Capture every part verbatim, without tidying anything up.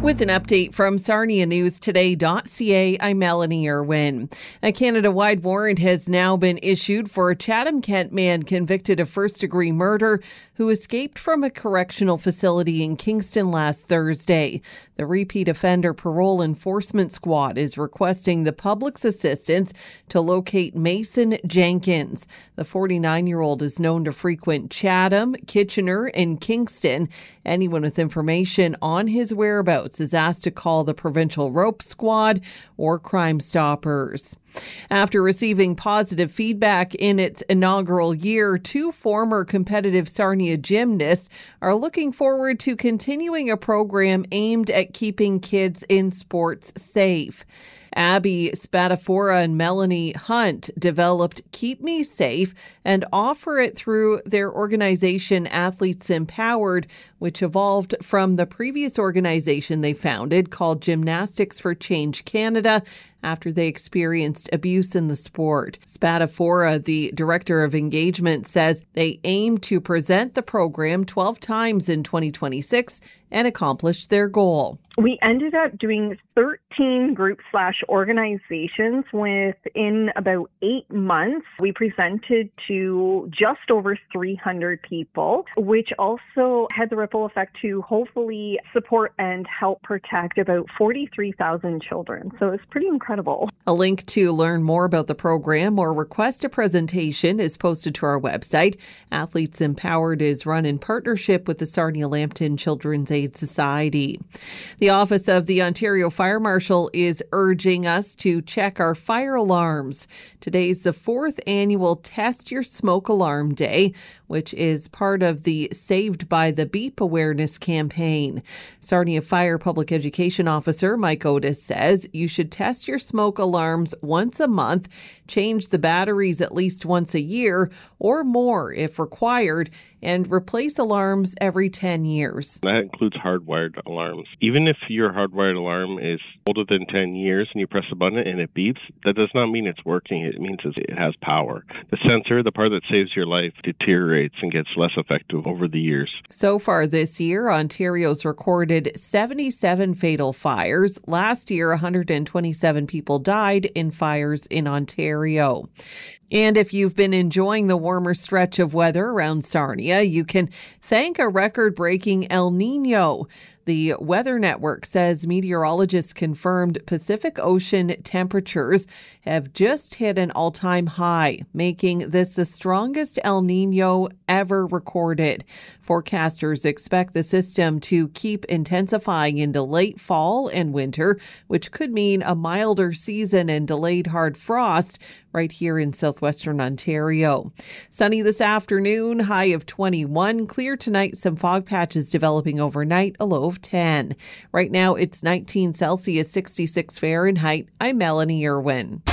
With an update from Sarnia News Today dot C A, I'm Melanie Irwin. A Canada-wide warrant has now been issued for a Chatham-Kent man convicted of first-degree murder who escaped from a correctional facility in Kingston last Thursday. The repeat offender parole enforcement squad is requesting the public's assistance to locate Mason Jenkins. The forty-nine-year-old is known to frequent Chatham, Kitchener, and Kingston. Anyone with information on his whereabouts is asked to call the Provincial Rope Squad or Crime Stoppers. After receiving positive feedback in its inaugural year, two former competitive Sarnia gymnasts are looking forward to continuing a program aimed at keeping kids in sports safe. Abby Spadafora and Melanie Hunt developed Keep Me Safe and offer it through their organization Athletes Empowered, which evolved from the previous organization they founded called Gymnastics for Change Canada after they experienced abuse in the sport. Spadafora, the director of engagement, says they aim to present the program twelve times in twenty twenty-six and accomplish their goal. We ended up doing thirteen group slash organizations within about eight months. We presented to just over three hundred people, which also had the ripple effect to hopefully support and help protect about forty-three thousand children. So it's pretty incredible. A link to learn more about the program or request a presentation is posted to our website. Athletes Empowered is run in partnership with the Sarnia-Lambton Children's Aid Society. The Office of the Ontario Fire Marshal is urging us to check our fire alarms. Today's the fourth annual Test Your Smoke Alarm Day, which is part of the Saved by the Beep awareness campaign. Sarnia Fire Public Education Officer Mike Otis says you should test your smoke alarms once a month, change the batteries at least once a year or more if required, and replace alarms every ten years. That includes hardwired alarms. Even if your hardwired alarm is older than ten years and you press a button and it beeps, that does not mean it's working. It means it has power. The sensor, the part that saves your life, deteriorates and gets less effective over the years. So far this year, Ontario's recorded seventy-seven fatal fires. Last year, one hundred twenty-seven people died in fires in Ontario. And if you've been enjoying the warmer stretch of weather around Sarnia, you can thank a record-breaking El Nino. The Weather Network says meteorologists confirmed Pacific Ocean temperatures have just hit an all-time high, making this the strongest El Nino ever recorded. Forecasters expect the system to keep intensifying into late fall and winter, which could mean a milder season and delayed hard frost right here in southwestern Ontario. Sunny this afternoon, high of twenty-one. Clear tonight, some fog patches developing overnight, a low of ten. Right now, it's nineteen Celsius, sixty-six Fahrenheit. I'm Melanie Irwin.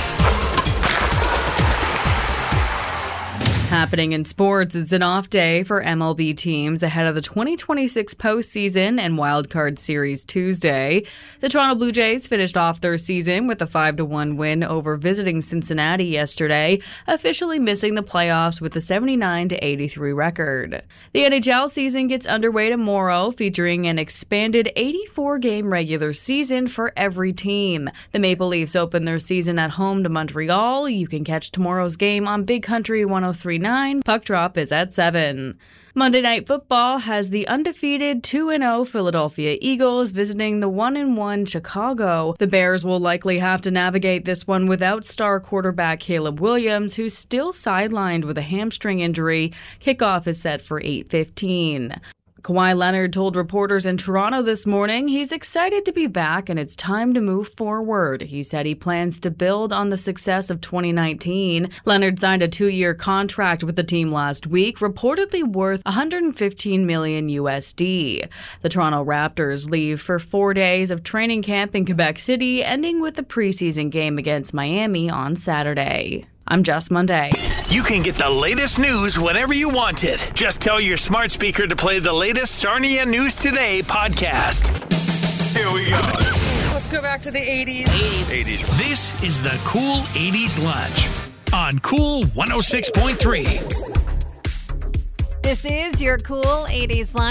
Happening in sports, it's an off day for M L B teams ahead of the twenty twenty-six postseason and wildcard series Tuesday. The Toronto Blue Jays finished off their season with a five to one win over visiting Cincinnati yesterday, officially missing the playoffs with a seventy-nine to eighty-three record. The N H L season gets underway tomorrow, featuring an expanded eighty-four game regular season for every team. The Maple Leafs open their season at home to Montreal. You can catch tomorrow's game on Big Country one oh three point nine. Puck drop is at seven. Monday Night Football has the undefeated two and oh Philadelphia Eagles visiting the one and one Chicago. The Bears will likely have to navigate this one without star quarterback Caleb Williams, who's still sidelined with a hamstring injury. Kickoff is set for eight fifteen. Kawhi Leonard told reporters in Toronto this morning he's excited to be back and it's time to move forward. He said he plans to build on the success of twenty nineteen. Leonard signed a two-year contract with the team last week, reportedly worth one hundred fifteen million U S D. The Toronto Raptors leave for four days of training camp in Quebec City, ending with the preseason game against Miami on Saturday. I'm Jess Monday. You can get the latest news whenever you want it. Just tell your smart speaker to play the latest Sarnia News Today podcast. Here we go. Let's go back to the eighties. eighties. This is the Cool eighties Lunch on Cool one oh six point three. This is your Cool eighties Lunch.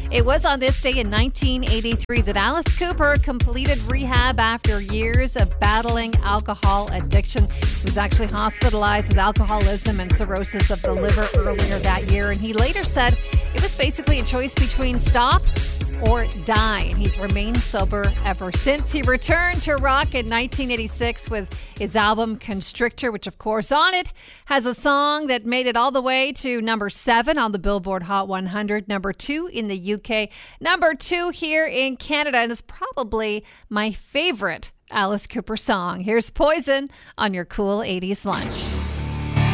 It was on this day in nineteen eighty-three that Alice Cooper completed rehab after years of battling alcohol addiction. He was actually hospitalized with alcoholism and cirrhosis of the liver earlier that year, and he later said it was basically a choice between stop or die, and he's remained sober ever since. He returned to rock in nineteen eighty-six with his album Constrictor, which of course on it has a song that made it all the way to number seven on the Billboard Hot one hundred, number two in the U K, number two here in Canada, and is probably my favorite Alice Cooper song. Here's Poison on your Cool eighties Lunch.